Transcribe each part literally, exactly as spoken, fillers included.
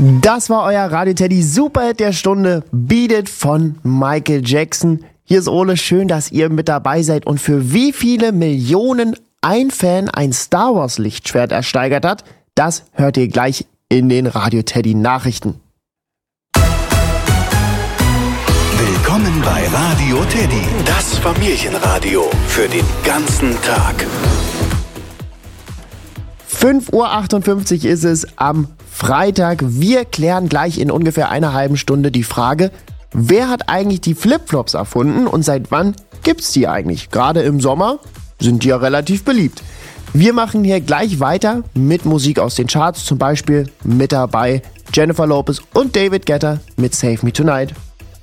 Das war euer Radio Teddy Superhit der Stunde, Beat It von Michael Jackson. Hier ist Ole, schön, dass ihr mit dabei seid. Und für wie viele Millionen ein Fan ein Star Wars Lichtschwert ersteigert hat, das hört ihr gleich in den Radio Teddy Nachrichten. Willkommen bei Radio Teddy, das Familienradio für den ganzen Tag. fünf Uhr achtundfünfzig ist es am Freitag. Wir klären gleich in ungefähr einer halben Stunde die Frage, wer hat eigentlich die Flipflops erfunden und seit wann gibt's die eigentlich? Gerade im Sommer sind die ja relativ beliebt. Wir machen hier gleich weiter mit Musik aus den Charts, zum Beispiel mit dabei Jennifer Lopez und David Guetta mit Save Me Tonight.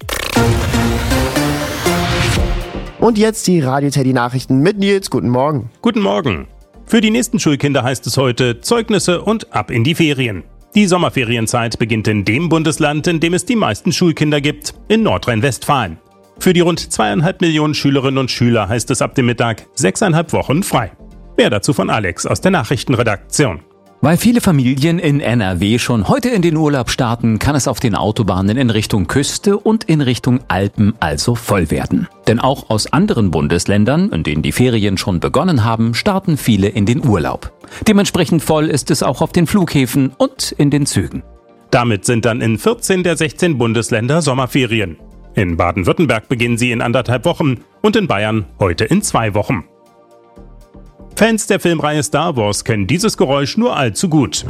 Und jetzt die Radio Teddy Nachrichten mit Nils. Guten Morgen. Guten Morgen. Für die nächsten Schulkinder heißt es heute Zeugnisse und ab in die Ferien. Die Sommerferienzeit beginnt in dem Bundesland, in dem es die meisten Schulkinder gibt, in Nordrhein-Westfalen. Für die rund zweieinhalb Millionen Schülerinnen und Schüler heißt es ab dem Mittag sechseinhalb Wochen frei. Mehr dazu von Alex aus der Nachrichtenredaktion. Weil viele Familien in N R W schon heute in den Urlaub starten, kann es auf den Autobahnen in Richtung Küste und in Richtung Alpen also voll werden. Denn auch aus anderen Bundesländern, in denen die Ferien schon begonnen haben, starten viele in den Urlaub. Dementsprechend voll ist es auch auf den Flughäfen und in den Zügen. Damit sind dann in vierzehn der sechzehn Bundesländer Sommerferien. In Baden-Württemberg beginnen sie in anderthalb Wochen und in Bayern heute in zwei Wochen. Fans der Filmreihe Star Wars kennen dieses Geräusch nur allzu gut.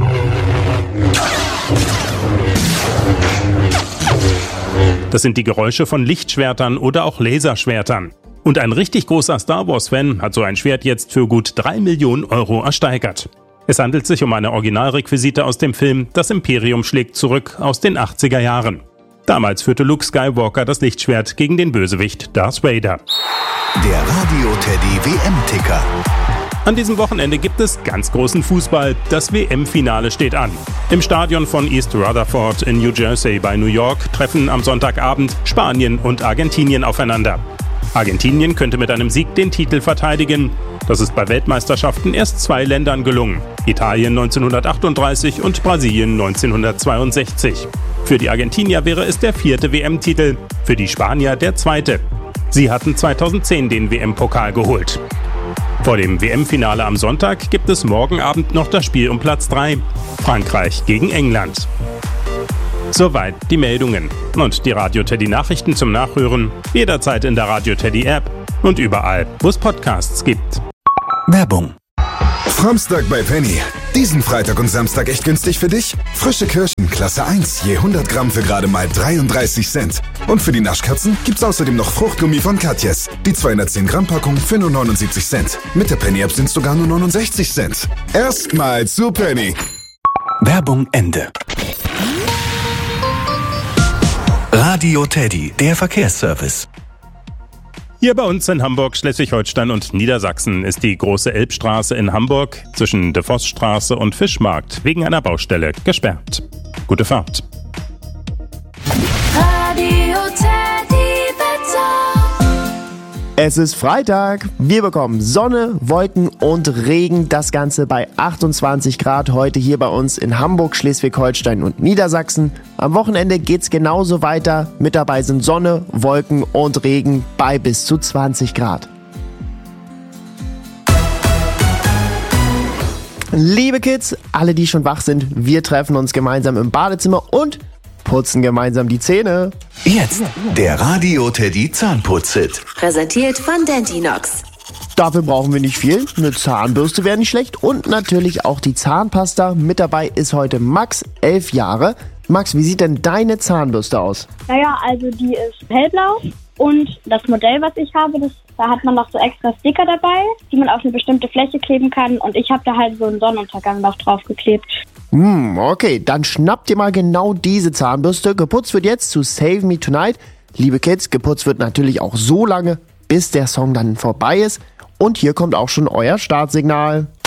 Das sind die Geräusche von Lichtschwertern oder auch Laserschwertern. Und ein richtig großer Star Wars-Fan hat so ein Schwert jetzt für gut drei Millionen Euro ersteigert. Es handelt sich um eine Originalrequisite aus dem Film Das Imperium schlägt zurück aus den achtziger Jahren. Damals führte Luke Skywalker das Lichtschwert gegen den Bösewicht Darth Vader. Der Radio Teddy W M-Ticker. An diesem Wochenende gibt es ganz großen Fußball. Das W M-Finale steht an. Im Stadion von East Rutherford in New Jersey bei New York treffen am Sonntagabend Spanien und Argentinien aufeinander. Argentinien könnte mit einem Sieg den Titel verteidigen. Das ist bei Weltmeisterschaften erst zwei Ländern gelungen. Italien neunzehnhundertachtunddreißig und Brasilien neunzehnhundertzweiundsechzig. Für die Argentinier wäre es der vierte W M-Titel, für die Spanier der zweite. Sie hatten zweitausendzehn den W M-Pokal geholt. Vor dem W M-Finale am Sonntag gibt es morgen Abend noch das Spiel um Platz drei. Frankreich gegen England. Soweit die Meldungen. Und die Radio Teddy Nachrichten zum Nachhören jederzeit in der Radio Teddy App und überall, wo es Podcasts gibt. Werbung. Samstag bei Penny. Diesen Freitag und Samstag echt günstig für dich? Frische Kirschen, Klasse eins, je hundert Gramm für gerade mal dreiunddreißig Cent. Und für die Naschkatzen gibt's außerdem noch Fruchtgummi von Katjes. Die zweihundertzehn Gramm Packung für nur neunundsiebzig Cent. Mit der Penny-App sind's sogar nur neunundsechzig Cent. Erstmal zu Penny. Werbung Ende. Radio Teddy, der Verkehrsservice. Hier bei uns in Hamburg, Schleswig-Holstein und Niedersachsen ist die große Elbstraße in Hamburg zwischen De Vossstraße und Fischmarkt wegen einer Baustelle gesperrt. Gute Fahrt. Radio Teddy Wetter. Es ist Freitag. Wir bekommen Sonne, Wolken und Regen. Das Ganze bei achtundzwanzig Grad heute hier bei uns in Hamburg, Schleswig-Holstein und Niedersachsen. Am Wochenende geht's genauso weiter. Mit dabei sind Sonne, Wolken und Regen bei bis zu zwanzig Grad. Liebe Kids, alle die schon wach sind, wir treffen uns gemeinsam im Badezimmer und putzen gemeinsam die Zähne. Jetzt der Radio Teddy Zahnputz-Hit. Präsentiert von Dentinox. Dafür brauchen wir nicht viel. Eine Zahnbürste wäre nicht schlecht und natürlich auch die Zahnpasta. Mit dabei ist heute Max, elf Jahre. Max, wie sieht denn deine Zahnbürste aus? Naja, also die ist hellblau und das Modell, was ich habe, das, da hat man noch so extra Sticker dabei, die man auf eine bestimmte Fläche kleben kann und ich habe da halt so einen Sonnenuntergang noch drauf geklebt. Hm, okay, dann schnappt ihr mal genau diese Zahnbürste. Geputzt wird jetzt zu Save Me Tonight. Liebe Kids, geputzt wird natürlich auch so lange, bis der Song dann vorbei ist. Und hier kommt auch schon euer Startsignal.